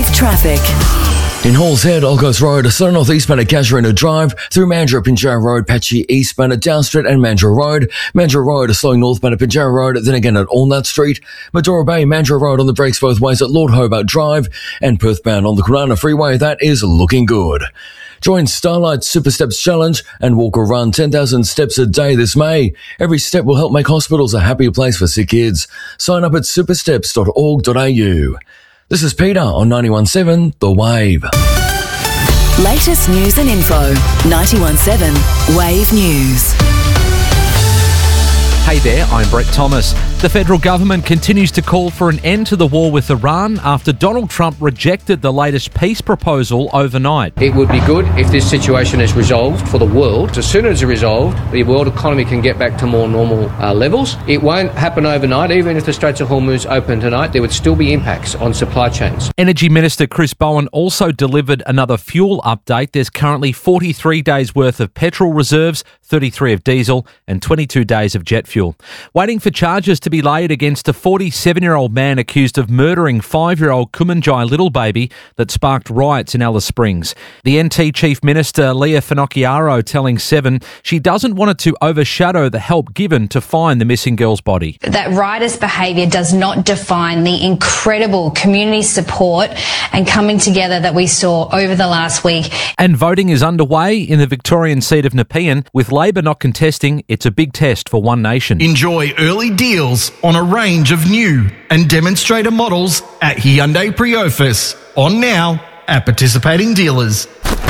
Wave traffic. In Halls Head, Olcott Road, Southern North eastbound at Casuarina Drive, through Mandurah, Pinjarra Road, Patchy eastbound at Down Street and Mandurah Road. Mandurah Road, slowing northbound at Pinjarra Road, then again at Allnut Street. Medora Bay, Mandurah Road on the brakes both ways at Lord Hobart Drive, and Perthbound on the Corona Freeway. That is looking good. Join Starlight Super Steps Challenge and walk or run 10,000 steps a day this May. Every step will help make hospitals a happier place for sick kids. Sign up at supersteps.org.au. This is Peter on 91.7 The Wave. Latest news and info. 91.7 Wave News. Hey there, I'm Brett Thomas. The federal government continues to call for an end to the war with Iran after Donald Trump rejected the latest peace proposal overnight. It would be good if this situation is resolved for the world. As soon as it's resolved, the world economy can get back to more normal levels. It won't happen overnight. Even if the Straits of Hormuz open tonight, there would still be impacts on supply chains. Energy Minister Chris Bowen also delivered another fuel update. There's currently 43 days worth of petrol reserves, 33 of diesel and 22 days of jet fuel. Waiting for charges to be laid against a 47-year-old man accused of murdering 5-year-old Kumanjai little baby that sparked riots in Alice Springs. The NT Chief Minister Leah Finocchiaro telling Seven she doesn't want it to overshadow the help given to find the missing girl's body. That riotous behaviour does not define the incredible community support and coming together that we saw over the last week. And voting is underway in the Victorian seat of Nepean, with Labor not contesting. It's a big test for One Nation. Enjoy early deals on a range of new and demonstrator models at Hyundai Pre-Office. On now at participating dealers.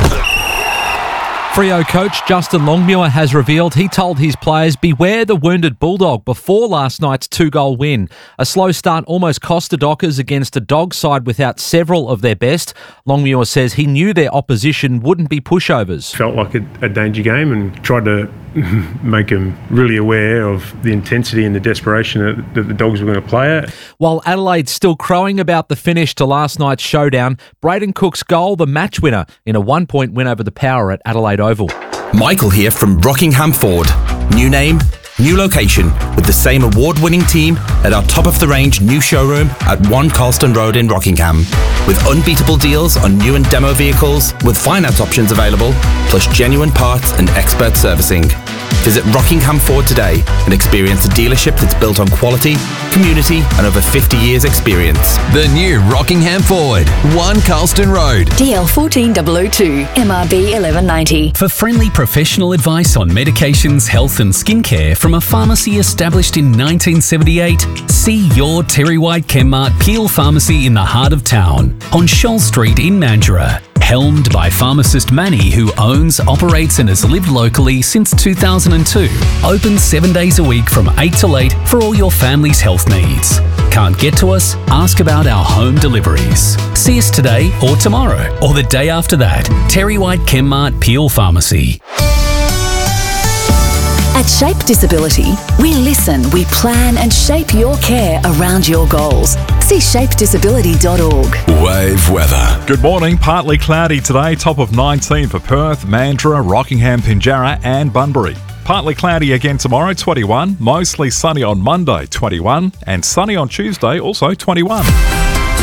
Freo coach Justin Longmuir has revealed he told his players beware the wounded Bulldog before last night's 2-goal win. A slow start almost cost the Dockers against a dog side without several of their best. Longmuir says he knew their opposition wouldn't be pushovers. Felt like a danger game and tried to make them really aware of the intensity and the desperation that the Dogs were going to play at. While Adelaide's still crowing about the finish to last night's showdown, Braden Cook's goal the match winner in a 1-point win over the Power at Adelaide Oval. Michael here from Rockingham Ford. New name, new location, with the same award-winning team at our top-of-the-range new showroom at 1 Carlston Road in Rockingham. With unbeatable deals on new and demo vehicles, with finance options available, plus genuine parts and expert servicing. Visit Rockingham Ford today and experience a dealership that's built on quality, community and over 50 years experience. The new Rockingham Ford, 1 Carlston Road. DL 14002, MRB 1190. For friendly professional advice on medications, health and skincare from a pharmacy established in 1978, see your Terry White Chemmart Peel Pharmacy in the heart of town on Shoal Street in Mandurah. Helmed by pharmacist Manny, who owns, operates and has lived locally since 2002. Open 7 days a week from 8 till 8 for all your family's health needs. Can't get to us? Ask about our home deliveries. See us today or tomorrow or the day after that. Terry White Chemmart Peel Pharmacy. At Shape Disability, we listen, we plan and shape your care around your goals. See shapedisability.org. Wave weather. Good morning. Partly cloudy today. Top of 19 for Perth, Mandurah, Rockingham, Pinjarra and Bunbury. Partly cloudy again tomorrow, 21. Mostly sunny on Monday, 21. And sunny on Tuesday, also 21.